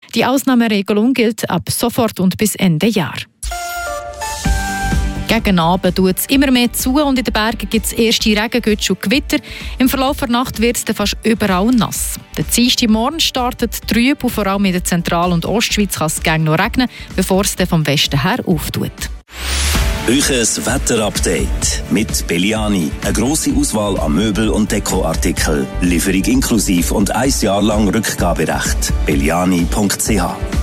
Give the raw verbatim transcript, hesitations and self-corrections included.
Die Ausnahmeregelung gilt ab sofort und bis Ende Jahr. Gegen Abend tut es immer mehr zu und in den Bergen gibt es erste Regengütsch und Gewitter. Im Verlauf der Nacht wird es dann fast überall nass. Der Dienstagmorgen startet trüb und vor allem in der Zentral- und Ostschweiz kann es gegen noch regnen, bevor es dann vom Westen her auftut. Euches Wetterupdate mit Belliani. Eine grosse Auswahl an Möbel- und Dekoartikeln. Lieferung inklusiv und ein Jahr lang Rückgaberecht. belliani punkt c h